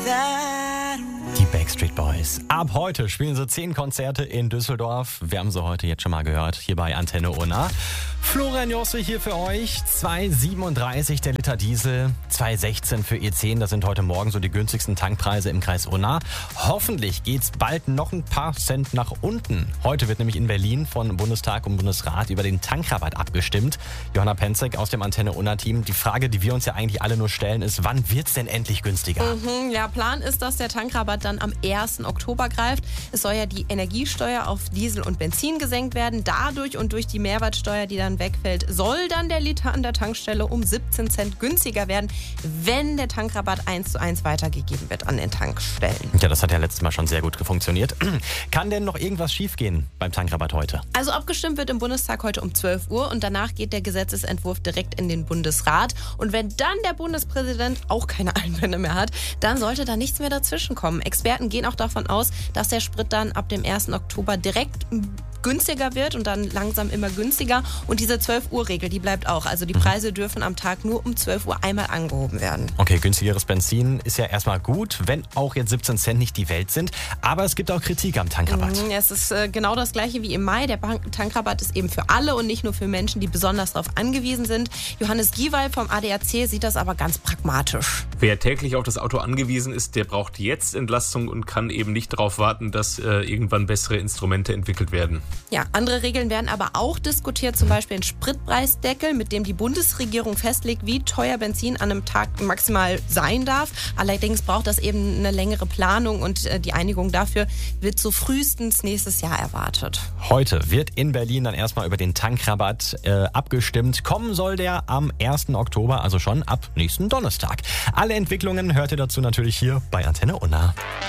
Die Backstreet Boys. Ab heute spielen sie 10 Konzerte in Düsseldorf. Wir haben sie heute jetzt schon mal gehört, hier bei Antenne Unna. Florian Josse hier für euch. 2,37 der Liter Diesel, 2,16 für E10. Das sind heute Morgen so die günstigsten Tankpreise im Kreis Unna. Hoffentlich geht's bald noch ein paar Cent nach unten. Heute wird nämlich in Berlin von Bundestag und Bundesrat über den Tankrabatt abgestimmt. Johanna Penzek aus dem Antenne Unna-Team. Die Frage, die wir uns ja eigentlich alle nur stellen, ist, wann wird's denn endlich günstiger? Ja, Plan ist, dass der Tankrabatt dann am 1. Oktober greift. Es soll ja die Energiesteuer auf Diesel und Benzin gesenkt werden. Dadurch und durch die Mehrwertsteuer, die dann wegfällt, soll dann der Liter an der Tankstelle um 17 Cent günstiger werden, wenn der Tankrabatt 1:1 weitergegeben wird an den Tankstellen. Ja, das hat ja letztes Mal schon sehr gut funktioniert. Kann denn noch irgendwas schiefgehen beim Tankrabatt heute? Also abgestimmt wird im Bundestag heute um 12 Uhr und danach geht der Gesetzesentwurf direkt in den Bundesrat. Und wenn dann der Bundespräsident auch keine Einwände mehr hat, dann sollte da nichts mehr dazwischen kommen. Experten gehen auch davon aus, dass der Sprit dann ab dem 1. Oktober direkt günstiger wird und dann langsam immer günstiger. Und diese 12-Uhr-Regel, die bleibt auch. Also die Preise dürfen am Tag nur um 12 Uhr einmal angehoben werden. Okay, günstigeres Benzin ist ja erstmal gut, wenn auch jetzt 17 Cent nicht die Welt sind. Aber es gibt auch Kritik am Tankrabatt. Es ist genau das Gleiche wie im Mai. Der Tankrabatt ist eben für alle und nicht nur für Menschen, die besonders darauf angewiesen sind. Johannes Giewey vom ADAC sieht das aber ganz pragmatisch. Wer täglich auf das Auto angewiesen ist, der braucht jetzt Entlastung und kann eben nicht darauf warten, dass irgendwann bessere Instrumente entwickelt werden. Ja, andere Regeln werden aber auch diskutiert, zum Beispiel ein Spritpreisdeckel, mit dem die Bundesregierung festlegt, wie teuer Benzin an einem Tag maximal sein darf. Allerdings braucht das eben eine längere Planung und die Einigung dafür wird so frühestens nächstes Jahr erwartet. Heute wird in Berlin dann erstmal über den Tankrabatt abgestimmt. Kommen soll der am 1. Oktober, also schon ab nächsten Donnerstag. Alle Entwicklungen hört ihr dazu natürlich hier bei Antenne Unna.